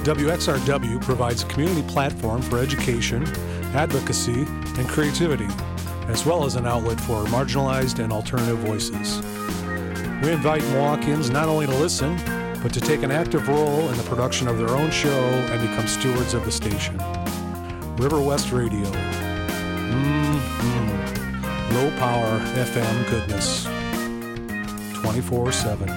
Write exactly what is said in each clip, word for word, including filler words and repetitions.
W X R W provides a community platform for education, advocacy, and creativity, as well as an outlet for marginalized and alternative voices. We invite Milwaukeeans not only to listen, but to take an active role in the production of their own show and become stewards of the station. River West Radio. Mm-hmm. Low power F M goodness. twenty-four seven.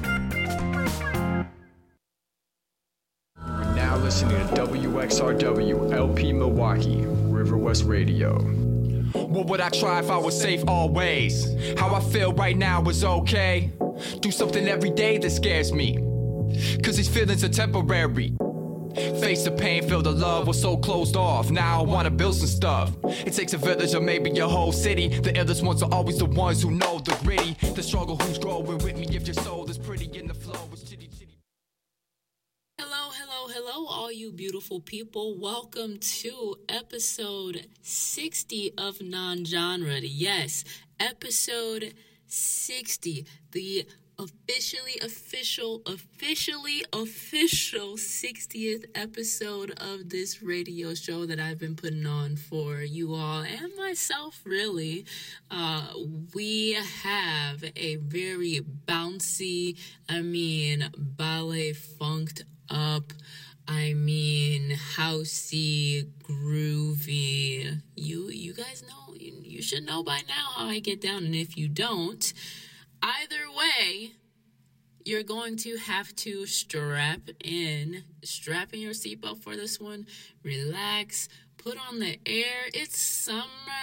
You're now listening to W X R W L P Milwaukee, River West Radio. What would I try if I was safe always? How I feel right now is okay. Do something every day that scares me, cause these feelings are temporary. Face the pain, feel the love, was so closed off. Now I wanna build some stuff. It takes a village or maybe a whole city. The illest ones are always the ones who know the gritty. The struggle who's growing with me. If your soul is pretty in the flow, it's chitty chitty. Hello, hello, hello, all you beautiful people. Welcome to episode sixty of Non-Genre. Yes, episode sixty. The officially, official, officially, official sixtieth episode of this radio show that I've been putting on for you all and myself, really. Uh, we have a very bouncy, I mean, ballet funked up, I mean, housey, groovy. You, you guys know, you, you should know by now how I get down, and if you don't, either way, you're going to have to strap in, strap in your seatbelt for this one, relax, put on the air. It's summer.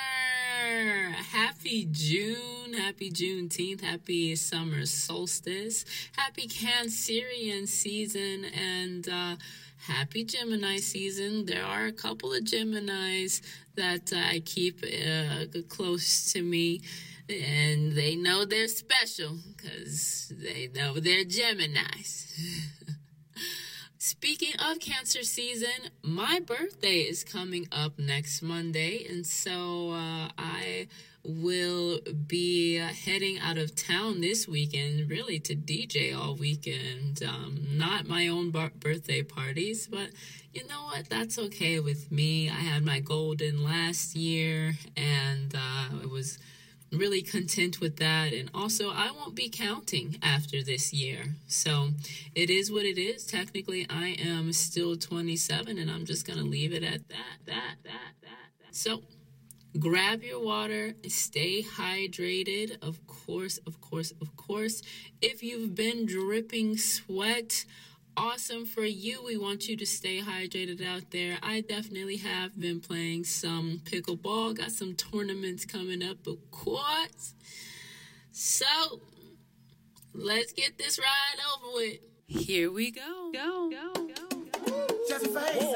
Happy June, happy Juneteenth, happy summer solstice, happy Cancerian season, and uh, happy Gemini season. There are a couple of Geminis that uh, I keep uh, close to me. And they know they're special because they know they're Geminis. Speaking of Cancer season, my birthday is coming up next Monday. And so uh, I will be heading out of town this weekend, really to D J all weekend. Um, not my own bar- birthday parties, but you know what? That's okay with me. I had my golden last year, and uh, it was really content with that. And also, I won't be counting after this year, so it is what it is. Technically, I am still twenty-seven, and I'm just gonna leave it at that that that that, that. So grab your water, stay hydrated, of course, of course, of course. If you've been dripping sweat, awesome for you. We want you to stay hydrated out there. I definitely have been playing some pickleball. Got some tournaments coming up, of course. So, let's get this ride over with. Here we go. Go, go, go, go. Just a face.